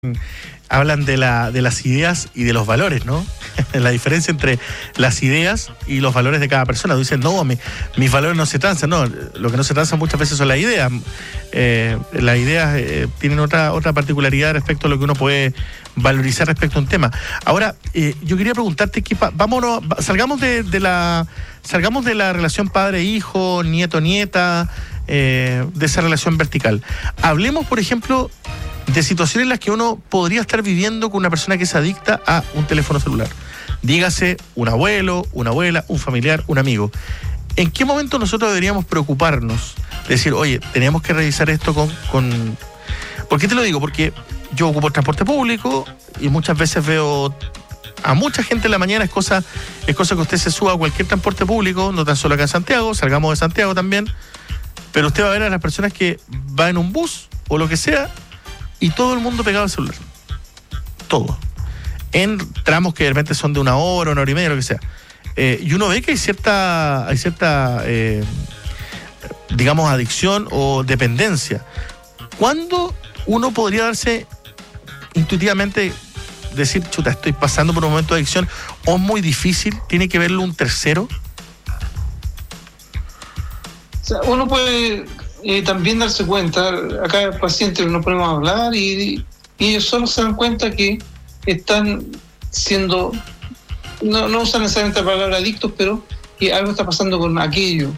hablan de las ideas y de los valores, ¿no? La diferencia entre las ideas y los valores de cada persona. Dicen, no, mis valores no se transan. No, lo que no se transa muchas veces son las ideas. Las ideas tienen otra particularidad respecto a lo que uno puede valorizar respecto a un tema. Ahora, yo quería preguntarte, salgamos de la relación padre-hijo, nieto-nieta, de esa relación vertical. Hablemos, por ejemplo, de situaciones en las que uno podría estar viviendo con una persona que es adicta a un teléfono celular. Dígase un abuelo, una abuela, un familiar, un amigo. ¿En qué momento nosotros deberíamos preocuparnos? Decir, oye, tenemos que revisar esto con... ¿Por qué te lo digo? Porque yo ocupo el transporte público y muchas veces veo a mucha gente en la mañana. Es cosa que usted se suba a cualquier transporte público, no tan solo acá en Santiago, salgamos de Santiago también, pero usted va a ver a las personas que va en un bus o lo que sea, y todo el mundo pegado al celular. Todo. En tramos que de repente son de una hora y media, lo que sea. Y uno ve que hay cierta digamos, adicción o dependencia. ¿Cuándo uno podría darse intuitivamente, decir, chuta, estoy pasando por un momento de adicción, o es muy difícil, tiene que verlo un tercero? O sea, uno puede... también darse cuenta, acá el paciente nos ponemos a hablar y ellos solo se dan cuenta que están siendo, no usan necesariamente la palabra adictos, pero que algo está pasando con aquello.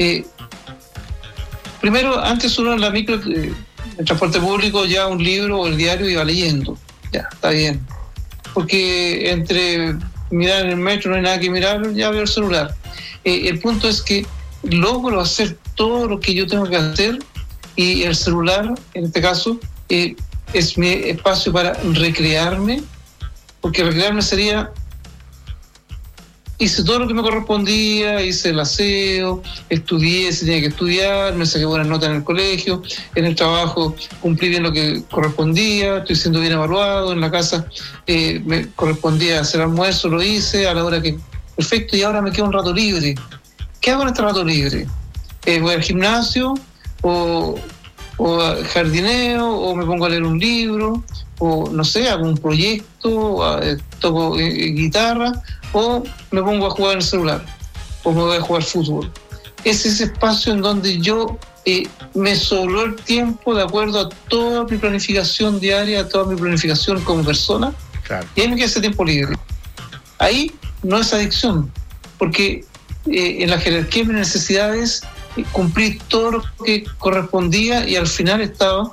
Primero, antes uno en la micro, el transporte público, ya un libro o el diario iba leyendo, ya, está bien. Porque entre mirar en el metro no hay nada que mirar, ya veo el celular. El punto es que logro hacer todo lo que yo tengo que hacer y el celular, en este caso, es mi espacio para recrearme, porque recrearme sería, hice todo lo que me correspondía, hice el aseo, estudié si tenía que estudiar, me saqué buenas notas en el colegio, en el trabajo cumplí bien lo que correspondía, estoy siendo bien evaluado, en la casa me correspondía hacer almuerzo, lo hice a la hora que... Perfecto, y ahora me queda un rato libre. ¿Qué hago en este rato libre? ¿Voy al gimnasio o jardineo o me pongo a leer un libro o no sé, hago un proyecto, toco guitarra o me pongo a jugar en el celular o me voy a jugar fútbol? Es ese espacio en donde yo me sobró el tiempo de acuerdo a toda mi planificación diaria, a toda mi planificación como persona. Claro. Y ahí me queda ese tiempo libre. Ahí no es adicción, porque en la jerarquía de mis necesidades cumplí todo lo que correspondía y al final estaba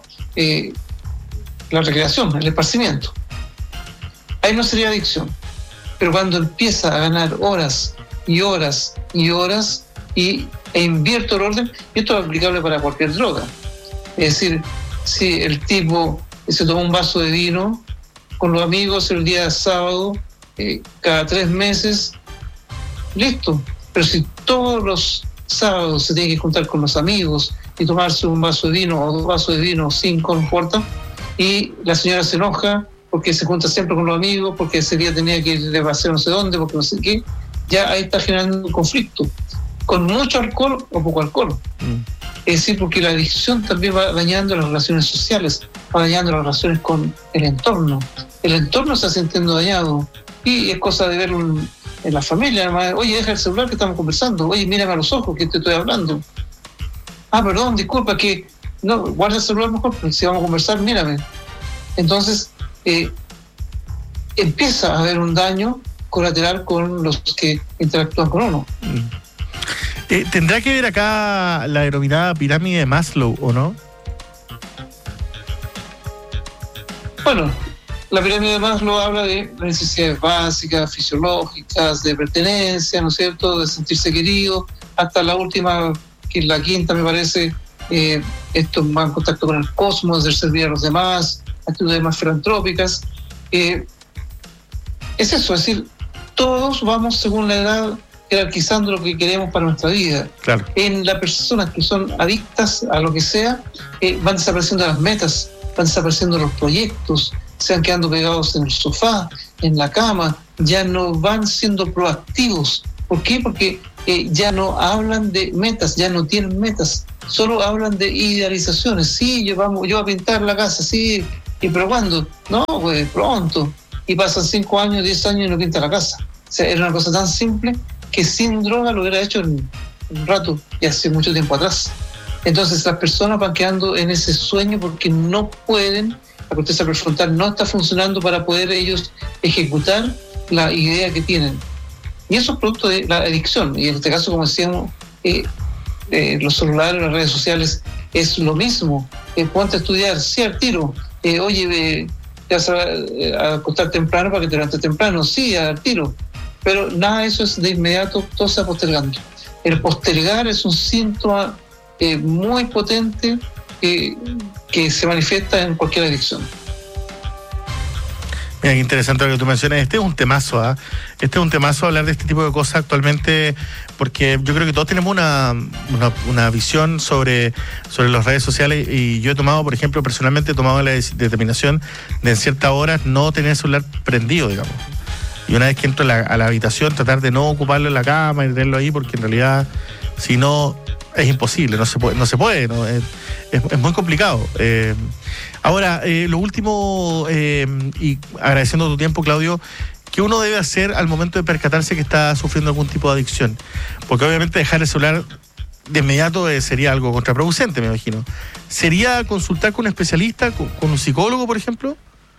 la recreación, el esparcimiento. Ahí no sería adicción. Pero cuando empieza a ganar horas y horas y horas e invierto el orden, y esto es aplicable para cualquier droga. Es decir, si el tipo se toma un vaso de vino con los amigos el día sábado, cada 3 meses, listo. Pero si todos los sábados se tiene que juntar con los amigos y tomarse un vaso de vino o 2 vasos de vino, 5, no importa, y la señora se enoja porque se junta siempre con los amigos, porque ese día tenía que ir de paseo no sé dónde, porque no sé qué, ya ahí está generando un conflicto, con mucho alcohol o poco alcohol. Es decir, porque la adicción también va dañando las relaciones sociales, va dañando las relaciones con el entorno. El entorno se está sintiendo dañado y es cosa de verlo en la familia. Oye, deja el celular que estamos conversando. Oye, mírame a los ojos que te estoy hablando. Ah, perdón, disculpa, que no, guarda el celular mejor, si vamos a conversar, mírame. Entonces, empieza a haber un daño colateral con los que interactúan con uno. ¿Tendrá que ver acá la denominada pirámide de Maslow o no? Bueno, la pirámide de Maslow habla de necesidades básicas, fisiológicas, de pertenencia, ¿no es cierto?, de sentirse querido, hasta la última, que es la quinta, me parece, esto más en contacto con el cosmos, de servir a los demás, actitudes más filantrópicas. Es eso, es decir, todos vamos según la edad jerarquizando lo que queremos para nuestra vida. Claro. En las personas que son adictas a lo que sea, van desapareciendo las metas, van desapareciendo los proyectos, se van quedando pegados en el sofá, en la cama, ya no van siendo proactivos. ¿Por qué? Porque ya no hablan de metas, ya no tienen metas, solo hablan de idealizaciones. Sí, yo voy a pintar la casa, sí, ¿Y pero cuándo? No, pues pronto. Y pasan 5 años, 10 años y no pinta la casa. O sea, era una cosa tan simple que sin droga lo hubiera hecho en un rato y hace mucho tiempo atrás. Entonces las personas van quedando en ese sueño porque no pueden, la corteza prefrontal no está funcionando para poder ellos ejecutar la idea que tienen. Y eso es producto de la adicción. Y en este caso, como decíamos, los celulares, las redes sociales, es lo mismo. Ponte a estudiar, sí, al tiro. Oye, te vas a acostar temprano para que te levantes temprano, sí, al tiro. Pero nada de eso es de inmediato, todo se va postergando. El postergar es un síntoma muy potente que se manifiesta en cualquier adicción. Mira, qué interesante lo que tú mencionas. Este es un temazo, ¿eh? Este es un temazo hablar de este tipo de cosas actualmente, porque yo creo que todos tenemos una visión sobre las redes sociales, y yo he tomado, por ejemplo, personalmente he tomado la determinación de en ciertas horas no tener el celular prendido, digamos. Y una vez que entro a la habitación, tratar de no ocuparlo en la cama y tenerlo ahí, porque en realidad, si no, es imposible, no se puede, ¿no? Es muy complicado. Ahora, lo último, y agradeciendo tu tiempo, Claudio, ¿qué uno debe hacer al momento de percatarse que está sufriendo algún tipo de adicción? Porque obviamente dejar el celular de inmediato sería algo contraproducente, me imagino. ¿Sería consultar con un especialista, con un psicólogo, por ejemplo?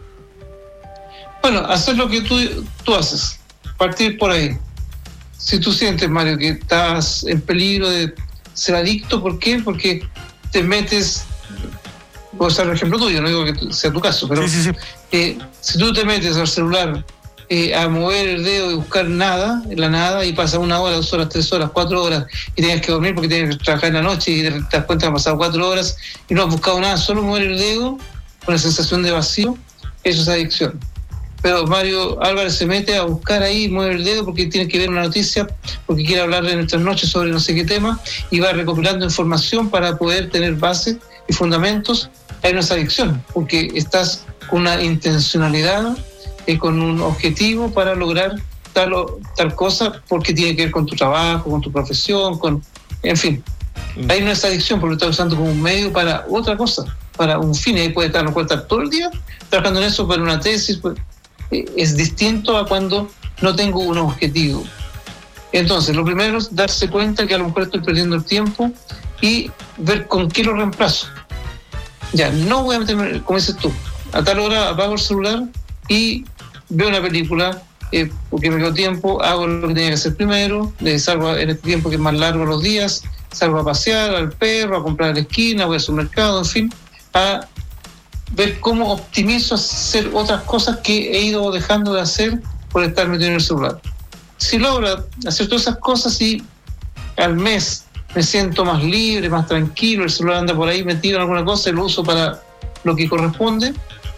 Bueno, hacer lo que tú haces, partir por ahí. Si tú sientes, Mario, que estás en peligro de ser adicto, ¿por qué? Porque te metes, puedo usar el ejemplo tuyo, no digo que sea tu caso, pero sí. Si tú te metes al celular a mover el dedo y buscar nada, en la nada, y pasa 1 hora, 2 horas, 3 horas, 4 horas, y tienes que dormir porque tienes que trabajar en la noche y te das cuenta que han pasado 4 horas y no has buscado nada, solo mover el dedo con la sensación de vacío, eso es adicción. Pero Mario Álvarez se mete a buscar ahí, mueve el dedo porque tiene que ver una noticia, porque quiere hablar en nuestras noches sobre no sé qué tema, y va recopilando información para poder tener bases y fundamentos. Hay una adicción, porque estás con una intencionalidad, con un objetivo para lograr tal cosa, porque tiene que ver con tu trabajo, con tu profesión, en fin. Hay una adicción porque lo estás usando como un medio para otra cosa, para un fin, y ahí puede estar todo el día trabajando en eso para una tesis. Es distinto a cuando no tengo un objetivo. Entonces, lo primero es darse cuenta que a lo mejor estoy perdiendo el tiempo y ver con qué lo reemplazo. Ya, no voy a meterme, como dices tú, a tal hora apago el celular y veo una película, porque me quedo tiempo, hago lo que tenía que hacer primero, salgo en este tiempo que es más largo los días, salgo a pasear al perro, a comprar a la esquina, voy al supermercado, en fin, a ver cómo optimizo hacer otras cosas que he ido dejando de hacer por estar metido en el celular. Si logro hacer todas esas cosas y al mes me siento más libre, más tranquilo, el celular anda por ahí metido en alguna cosa y lo uso para lo que corresponde,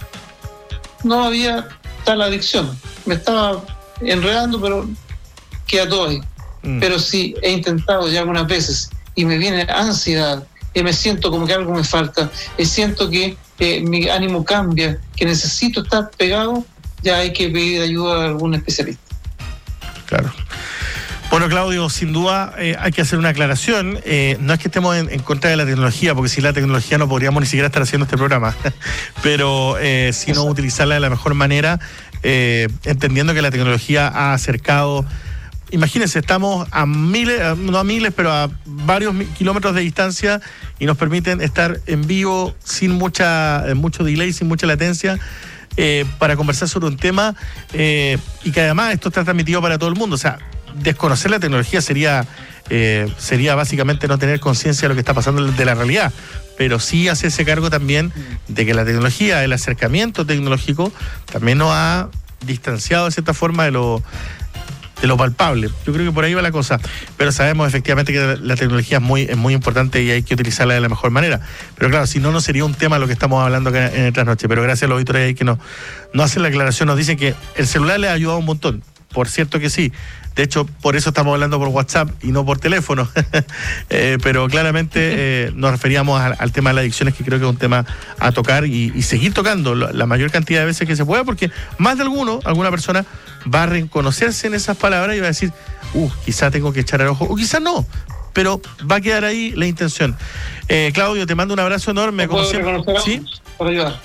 no había tal adicción. Me estaba enredando, pero queda todo ahí. Pero si he intentado ya algunas veces y me viene ansiedad, y me siento como que algo me falta, y siento que mi ánimo cambia, que necesito estar pegado, ya hay que pedir ayuda a algún especialista. Claro. Bueno, Claudio, sin duda hay que hacer una aclaración. No es que estemos en contra de la tecnología, porque sin la tecnología no podríamos ni siquiera estar haciendo este programa, pero sino utilizarla de la mejor manera, entendiendo que la tecnología ha acercado. Imagínense, estamos a miles, no a miles, pero a varios kilómetros de distancia, y nos permiten estar en vivo sin mucho delay, sin mucha latencia, para conversar sobre un tema, y que además esto está transmitido para todo el mundo. O sea, desconocer la tecnología sería básicamente no tener conciencia de lo que está pasando de la realidad, pero sí hacerse cargo también de que la tecnología, el acercamiento tecnológico, también nos ha distanciado de cierta forma de lo palpable. Yo creo que por ahí va la cosa, pero sabemos efectivamente que la tecnología es muy importante y hay que utilizarla de la mejor manera. Pero claro, si no, no sería un tema lo que estamos hablando acá en Otras Noches. Pero gracias a los auditores ahí que nos hacen la aclaración, nos dicen que el celular les ha ayudado un montón. Por cierto que sí. De hecho, por eso estamos hablando por WhatsApp y no por teléfono. Pero claramente nos referíamos al tema de las adicciones, que creo que es un tema a tocar y seguir tocando la mayor cantidad de veces que se pueda, porque más de alguna persona va a reconocerse en esas palabras y va a decir, quizá tengo que echar el ojo, o quizá no, pero va a quedar ahí la intención. Claudio, te mando un abrazo enorme. Como siempre. ¿Sí? Para ayudar.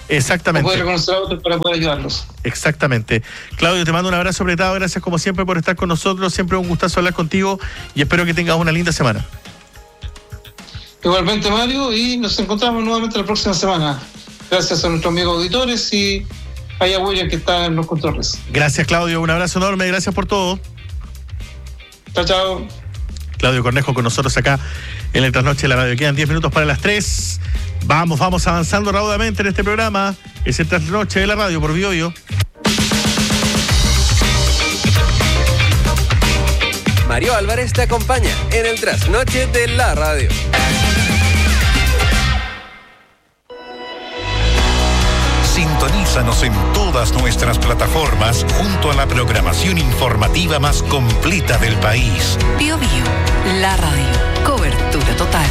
Exactamente. O poder reconocer a otros para poder ayudarlos. Exactamente. Claudio, te mando un abrazo apretado. Gracias como siempre por estar con nosotros. Siempre un gustazo hablar contigo y espero que tengas una linda semana. Igualmente, Mario, y nos encontramos nuevamente la próxima semana. Gracias a nuestros amigos auditores y a William que está en los controles. Gracias, Claudio. Un abrazo enorme. Gracias por todo. Chao, chao. Claudio Cornejo con nosotros acá en el Trasnoche de la Radio. Quedan 10 minutos para las 3. Vamos avanzando raudamente en este programa. Es el Trasnoche de la Radio por Biobío. Mario Álvarez te acompaña en el Trasnoche de la Radio. Sintonízanos en todas nuestras plataformas junto a la programación informativa más completa del país. Biobío, la radio. Cobertura total.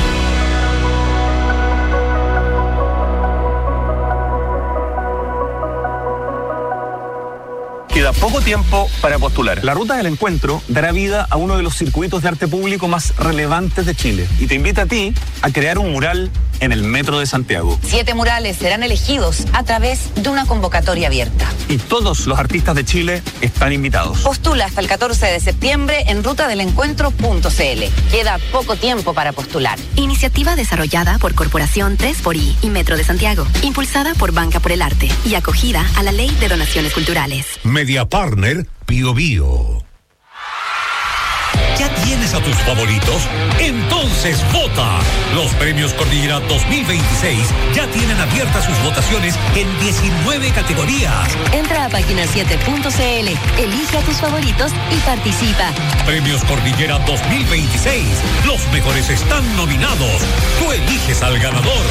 Queda poco tiempo para postular. La Ruta del Encuentro dará vida a uno de los circuitos de arte público más relevantes de Chile y te invita a ti a crear un mural en el Metro de Santiago. 7 murales serán elegidos a través de una convocatoria abierta. Y todos los artistas de Chile están invitados. Postula hasta el 14 de septiembre en rutadelencuentro.cl. Queda poco tiempo para postular. Iniciativa desarrollada por Corporación 3xI y Metro de Santiago, impulsada por Banca por el Arte y acogida a la Ley de Donaciones Culturales. Media Partner Biobío. ¿Ya tienes a tus favoritos? Entonces vota. Los premios Cordillera 2026 ya tienen abiertas sus votaciones en 19 categorías. Entra a página7.cl, elige a tus favoritos y participa. Premios Cordillera 2026. Los mejores están nominados. Tú eliges al ganador.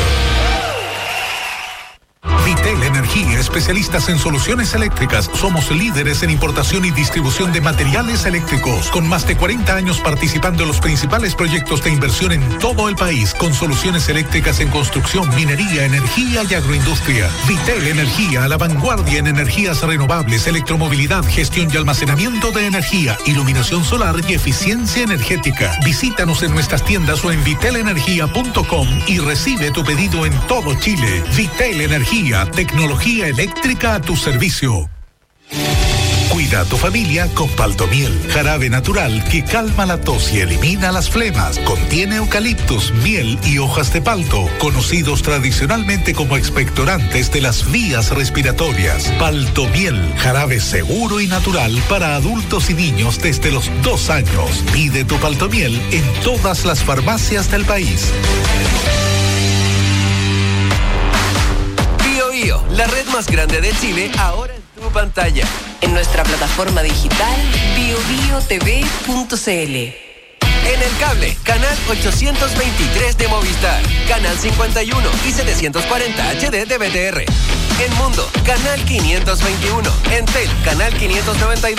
Vitel Energía, especialistas en soluciones eléctricas. Somos líderes en importación y distribución de materiales eléctricos, con más de 40 años participando en los principales proyectos de inversión en todo el país, con soluciones eléctricas en construcción, minería, energía y agroindustria. Vitel Energía, a la vanguardia en energías renovables, electromovilidad, gestión y almacenamiento de energía, iluminación solar y eficiencia energética. Visítanos en nuestras tiendas o en vitelenergia.com y recibe tu pedido en todo Chile. Vitel Energía, tecnología eléctrica a tu servicio. Cuida a tu familia con Paltomiel, jarabe natural que calma la tos y elimina las flemas. Contiene eucaliptus, miel y hojas de palto, conocidos tradicionalmente como expectorantes de las vías respiratorias. Paltomiel, jarabe seguro y natural para adultos y niños desde los 2 años. Pide tu Paltomiel en todas las farmacias del país. Biobío, la red más grande de Chile, ahora en tu pantalla. En nuestra plataforma digital biobiotv.cl. En el cable, canal 823 de Movistar, canal 51 y 740 HD de BTR. En Mundo, canal 521. En Tel, canal 592.